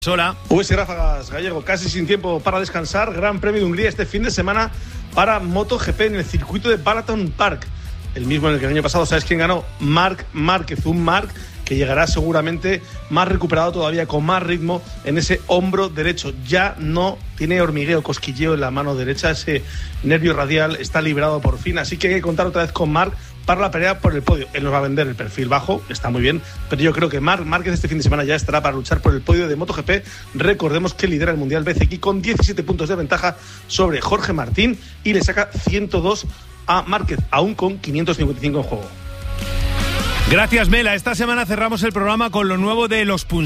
Hola. Pues Ráfagas, Gallego, casi sin tiempo para descansar. Gran Premio de Hungría este fin de semana para MotoGP en el circuito de Balaton Park. El mismo en el que el año pasado, ¿sabes quién ganó? Marc Márquez, un Marc que llegará seguramente más recuperado todavía, con más ritmo en ese hombro derecho. Ya no tiene hormigueo, cosquilleo en la mano derecha, ese nervio radial está liberado por fin, así que hay que contar otra vez con Marc para la pelea por el podio. Él nos va a vender el perfil bajo, está muy bien, pero yo creo que Marc Márquez este fin de semana ya estará para luchar por el podio de MotoGP. Recordemos que lidera el Mundial BCX con 17 puntos de ventaja sobre Jorge Martín y le saca 102 a Márquez, aún con 555 en juego. Gracias, Mela. Esta semana cerramos el programa con lo nuevo de los Punset.